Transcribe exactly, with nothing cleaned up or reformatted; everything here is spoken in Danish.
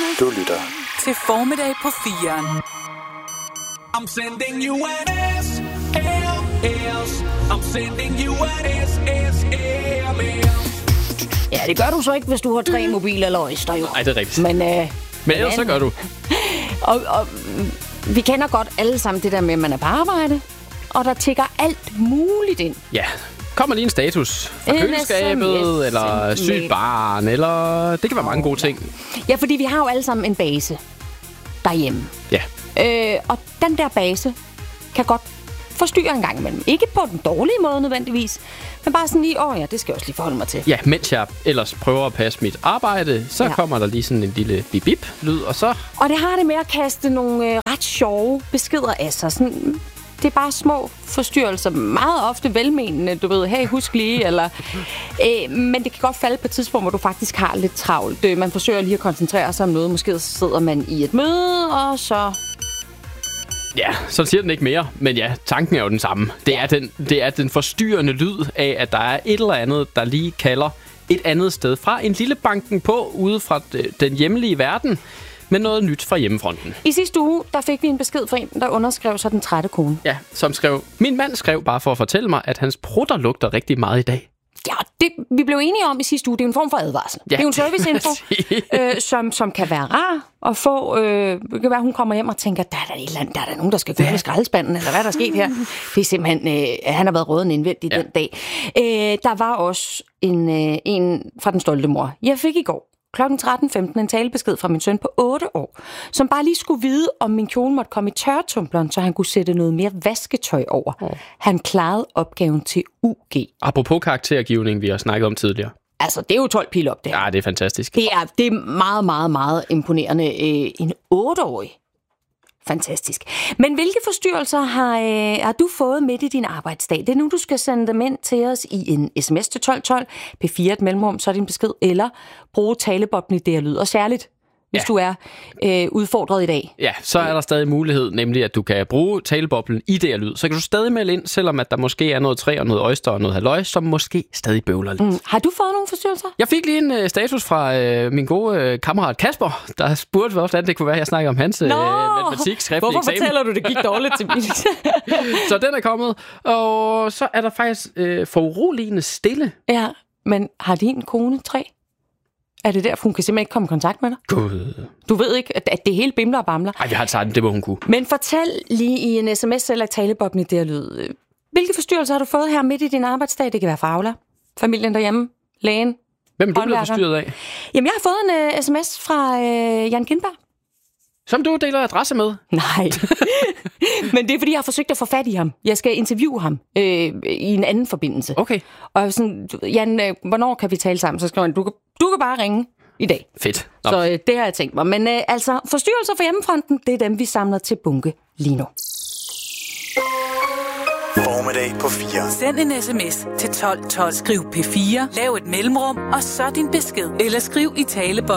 Du lytter til Formiddag på firen. I'm sending you an S M S. I'm sending you an S M S. Ja, det gør du så ikke, hvis du har tre mobiler løjster, jo. Nej, det er rigtigt. Men, øh, Men ellers så gør du. og, og vi kender godt alle sammen det der med, at man er på arbejde, og der tikker alt muligt ind. Ja, kommer lige en status fra En køleskabet, S M S, eller sygt barn, eller det kan være mange gode ting. Ja, fordi vi har jo alle sammen en base derhjemme. Ja. Øh, og den der base kan godt forstyrre en gang imellem. Ikke på den dårlige måde nødvendigvis, men bare sådan lige, åh ja, det skal jeg også lige forholde mig til. Ja, mens jeg ellers prøver at passe mit arbejde, så Ja. kommer der lige sådan en lille bip-bip-lyd, og så... Og det har det med at kaste nogle øh, ret sjove beskeder af sig. Sådan, det er bare små forstyrrelser. Meget ofte velmenende, du ved, hey, husk lige, eller... Øh, men det kan godt falde på et tidspunkt, hvor du faktisk har lidt travlt. Øh, man forsøger lige at koncentrere sig om noget. Måske sidder man i et møde, og så... Ja, så siger den ikke mere, men ja, tanken er jo den samme. Det er den, det er den forstyrrende lyd af, at der er et eller andet, der lige kalder et andet sted fra. En lille banken på, ude fra den hjemlige verden, med noget nyt fra hjemmefronten. I sidste uge, der fik vi en besked fra en, der underskrev sig den trætte kone. Ja, som skrev... Min mand skrev bare for at fortælle mig, at hans prutter lugter rigtig meget i dag. Ja, det vi blev enige om i sidste uge, det er en form for advarsel. Ja, det er jo en serviceinfo, øh, som, som kan være rar at få. Øh, det kan være, hun kommer hjem og tænker, der er der et eller andet, der er der nogen, der skal gå med skraldespanden, eller hvad der er sket her. Det er simpelthen, øh, han har været råden indvendigt ja. den dag. Øh, der var også en, øh, en fra den stolte mor. Jeg fik i går klokken tretten femten en talebesked fra min søn på otte år, som bare lige skulle vide, om min kjole måtte komme i tørretumbleren, så han kunne sætte noget mere vasketøj over. Oh. Han klarede opgaven til U G. Apropos karaktergivning, vi har snakket om tidligere. Altså, det er jo tolv pil op, det her. Ja, det er fantastisk. Det er, det er meget, meget, meget imponerende. Øh, en otteårig. Fantastisk. Men hvilke forstyrrelser har, øh, har du fået midt i din arbejdsdag? Det er nu, du skal sende dem ind til os i en sms til tolv tolv, P fire et mellemrum, så er din besked, eller bruge taleboblen i det her lyd. Og særligt, hvis ja. du er øh, udfordret i dag. Ja, så er der stadig mulighed, nemlig at du kan bruge taleboblen i det her lyd. Så kan du stadig melde ind, selvom at der måske er noget træ og noget oyster og noget halløj, som måske stadig bøvler lidt. Mm. Har du fået nogle forstyrrelser? Jeg fik lige en øh, status fra øh, min gode øh, kammerat Kasper, der spurgte, hvordan det kunne være, at jeg snakker om hans øh, matematik skriftlige Hvorfor eksamen. fortæller du, det gik dårligt til mig? Så den er kommet, og så er der faktisk øh, foruroligende stille. Ja, men har din kone tre? Er det derfor, hun kan simpelthen ikke komme i kontakt med dig? Gud. Du ved ikke, at det hele bimler og bamler. Ej, vi har sagt, det må hun kunne. Men fortæl lige i en sms eller taleboblen i det her lyd. Hvilke forstyrrelser har du fået her midt i din arbejdsdag? Det kan være Fagla, familien derhjemme, lægen. Hvem er du blevet forstyrret af? Jamen, jeg har fået en uh, sms fra uh, Jan Kindberg. Som du deler adresse med? Nej. Men det er, fordi jeg har forsøgt at få fat i ham. Jeg skal interviewe ham øh, i en anden forbindelse. Okay. Og sådan, Jan, øh, hvornår kan vi tale sammen? Så skriver han, du kan, du kan bare ringe i dag. Fedt. Nå. Så øh, det har jeg tænkt mig. Men øh, altså, forstyrrelser for hjemmefronten, det er dem, vi samler til bunke lige nu. Formiddag på fire. Send en sms til tolv tolv. Skriv P fire, lav et mellemrum, og så din besked. Eller skriv i taleboblen